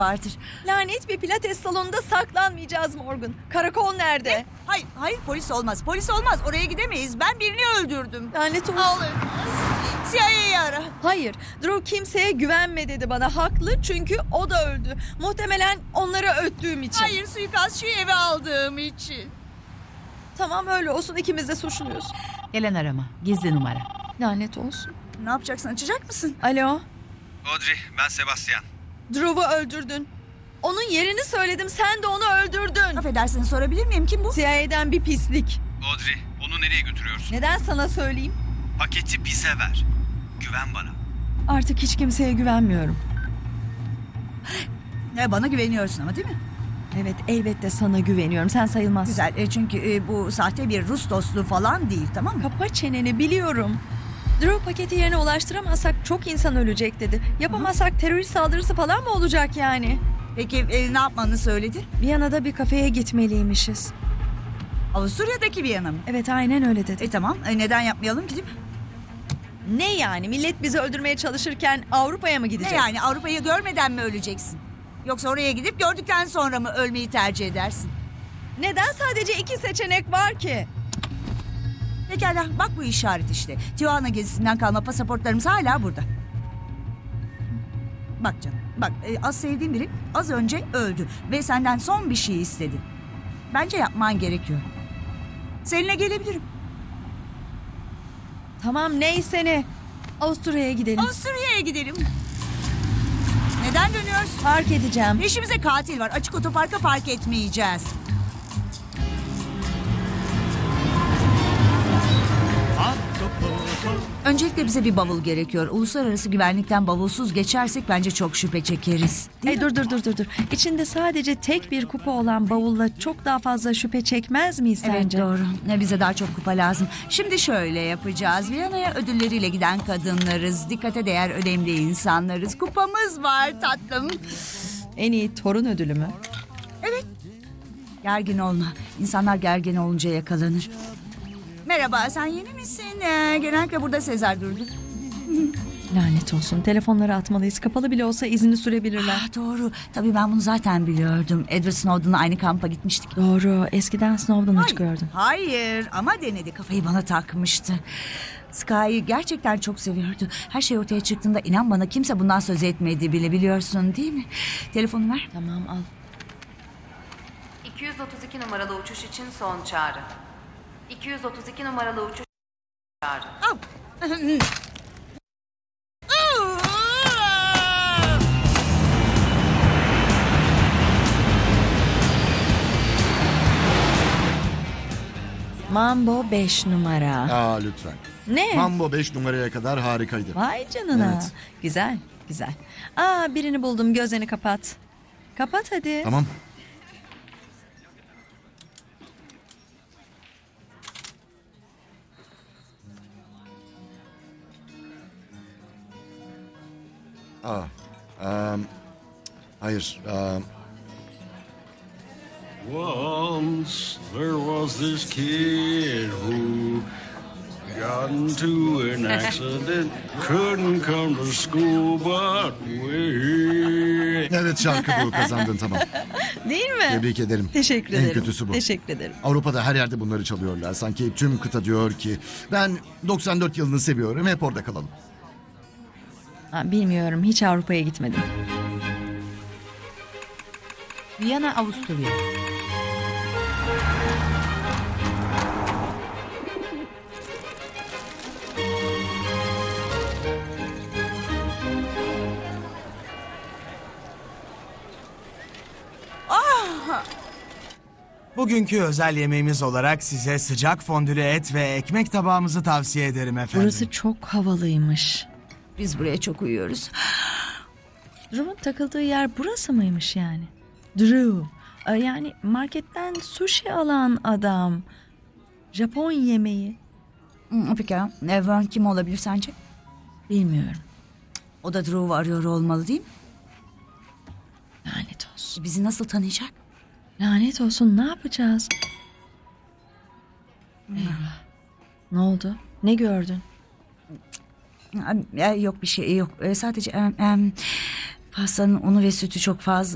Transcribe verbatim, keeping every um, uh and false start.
vardır. Lanet bir pilates salonunda saklanmayacağız Morgan. Karakol nerede? Ne? Hayır, hayır polis olmaz. Polis olmaz. Oraya gidemeyiz. Ben birini öldürdüm. Lanet olsun. Olamaz. C I A'yı ara. Hayır, Drew kimseye güvenme dedi bana. Haklı çünkü o da öldü. Muhtemelen onları öttüğüm için. Hayır, suikastçıyı eve aldığım için. Tamam öyle olsun, ikimiz de suçluyuz. Gelen arama. Gizli numara. Lanet olsun. Ne yapacaksın? Açacak mısın? Alo, Audrey, ben Sebastian. Drew'u öldürdün. Onun yerini söyledim, sen de onu öldürdün. Affedersin, sorabilir miyim? Kim bu? C I A'den bir pislik. Audrey, onu nereye götürüyorsun? Neden sana söyleyeyim? Paketi bize ver. Güven bana. Artık hiç kimseye güvenmiyorum. Ne, bana güveniyorsun ama değil mi? Evet, elbette sana güveniyorum. Sen sayılmazsın. Güzel. E, çünkü e, bu sahte bir Rus dostluğu falan değil, tamam mı? Kapa çeneni, biliyorum. Drew paketi yerine ulaştıramazsak çok insan ölecek dedi. Yapamazsak terörist saldırısı falan mı olacak yani? Peki e, ne yapmanı söyledi? Viyana'da bir kafeye gitmeliymişiz. Avusturya'daki Viyana mı? Evet, aynen öyle dedi. E tamam. E, neden yapmayalım ki değil mi? Ne yani? Millet bizi öldürmeye çalışırken Avrupa'ya mı Ne gideceğiz? yani, Avrupa'yı görmeden mi öleceksin? Yoksa oraya gidip gördükten sonra mı ölmeyi tercih edersin? Neden sadece iki seçenek var ki? Pekala, bak bu işaret işte. Tijuana gezisinden kalma pasaportlarımız hala burada. Bak canım, bak e, az sevdiğim biri az önce öldü ve senden son bir şey istedi. Bence yapman gerekiyor. Seninle gelebilirim. Tamam, neyse ne. Avusturya'ya gidelim. Avusturya'ya gidelim. Neden dönüyorsun? Park edeceğim. Peşimize katil var. Açık otoparka park etmeyeceğiz. Öncelikle bize bir bavul gerekiyor. Uluslararası güvenlikten bavulsuz geçersek bence çok şüphe çekeriz. Değil Hey, mi? dur dur dur dur dur. İçinde sadece tek bir kupa olan bavulla çok daha fazla şüphe çekmez miyiz Evet sence? doğru. Ne, bize daha çok kupa lazım. Şimdi şöyle yapacağız. Viyana'ya ödülleriyle giden kadınlarız. Dikkate değer önemli insanlarız. Kupamız var tatlım. En iyi torun ödülü mü? Gergin olma. İnsanlar gergin olunca yakalanır. Merhaba, sen yeni misin? Ee, genellikle burada Sezar durdu. Lanet olsun. Telefonları atmalıyız. Kapalı bile olsa izini sürebilirler. Ah, doğru. Tabii ben bunu zaten biliyordum. Edward Snowden'la aynı kampa gitmiştik. Doğru. Eskiden Snowden'ı hiç gördüm. Hayır ama denedi. Kafayı bana takmıştı. Sky'ı gerçekten çok seviyordu. Her şey ortaya çıktığında inan bana kimse bundan söz etmedi bile, biliyorsun değil mi? Telefonu ver. Tamam, al. iki yüz otuz iki numaralı uçuş için son çağrı. iki yüz otuz iki numaralı uçuş çağrı. Al. Mambo beş numara. Aa lütfen. Ne? Mambo beş numaraya kadar harikaydı. Vay canına. Evet. Güzel, güzel. Aa, birini buldum. Gözlerini kapat. Kapat hadi. Tamam. Aa, em, hayır. em, Once there was this kid who got into an accident, couldn't come to school, but we... evet şarkı bu, kazandın tamam. Değil mi? Tebrik ederim. Teşekkür En ederim. kötüsü bu. Teşekkür ederim. Avrupa'da her yerde bunları çalıyorlar. Sanki tüm kıta diyor ki ben doksan dört yılını seviyorum, hep orada kalalım. Ha, bilmiyorum. Hiç Avrupa'ya gitmedim. Viyana, Avusturya. Bugünkü özel yemeğimiz olarak size sıcak fondülü et ve ekmek tabağımızı tavsiye ederim efendim. Burası çok havalıymış. Biz buraya çok uyuyoruz. Drew'un takıldığı yer burası mıymış yani? Drew. e, Yani marketten sushi alan adam. Japon yemeği. Hmm, Pekala. Vern kim olabilir sence? Bilmiyorum. O da Drew'u arıyor olmalı değil mi? Lanet olsun. Bizi nasıl tanıyacak? Lanet olsun. Ne yapacağız? Eyvah. Ne oldu? Ne gördün? Ee, Yok bir şey yok. Ee, Sadece em, em, pastanın unu ve sütü çok fazla.